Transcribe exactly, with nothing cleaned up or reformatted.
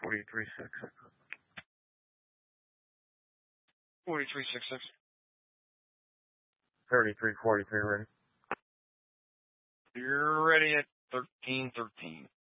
forty-three six six. forty-three six six. thirty-three forty-three ready. You're ready at thirteen thirteen.